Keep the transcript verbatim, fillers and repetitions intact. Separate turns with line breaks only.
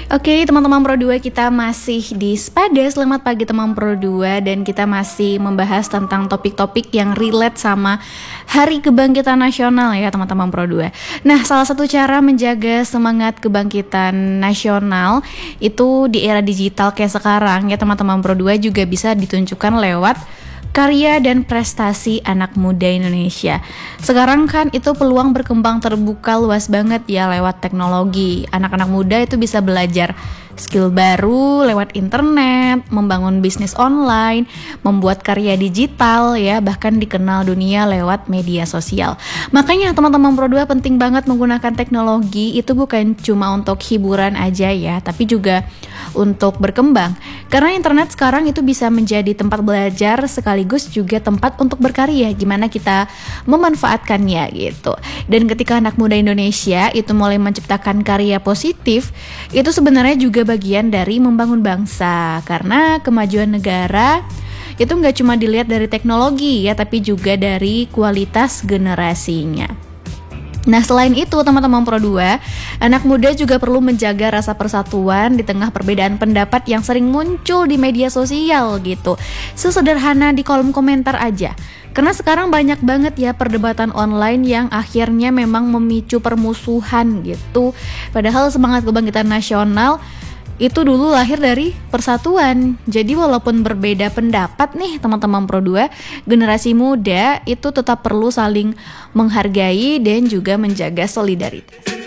Oke, teman-teman Pro dua, kita masih di Spada. Selamat pagi teman Pro dua, dan kita masih membahas tentang topik-topik yang relate sama Hari Kebangkitan Nasional ya teman-teman Pro dua. Nah, salah satu cara menjaga semangat kebangkitan nasional itu di era digital kayak sekarang ya teman-teman Pro dua juga bisa ditunjukkan lewat karya dan prestasi anak muda Indonesia. Sekarang kan itu peluang berkembang terbuka luas banget ya lewat teknologi. Anak-anak muda itu bisa belajar skill baru lewat internet, membangun bisnis online, membuat karya digital ya, bahkan dikenal dunia lewat media sosial. Makanya teman-teman Pro dua penting banget menggunakan teknologi itu bukan cuma untuk hiburan aja ya, tapi juga untuk berkembang. Karena internet sekarang itu bisa menjadi tempat belajar sekaligus juga tempat untuk berkarya, gimana kita memanfaatkannya gitu. Dan ketika anak muda Indonesia itu mulai menciptakan karya positif, itu sebenarnya juga bagian dari membangun bangsa. Karena kemajuan negara itu nggak cuma dilihat dari teknologi ya, tapi juga dari kualitas generasinya. Nah, selain itu teman-teman Pro dua, anak muda juga perlu menjaga rasa persatuan di tengah perbedaan pendapat yang sering muncul di media sosial gitu. Sesederhana di kolom komentar aja. Karena sekarang banyak banget ya perdebatan online yang akhirnya memang memicu permusuhan gitu. Padahal semangat kebangkitan nasional itu dulu lahir dari persatuan. Jadi walaupun berbeda pendapat nih teman-teman Pro dua, generasi muda itu tetap perlu saling menghargai dan juga menjaga solidaritas.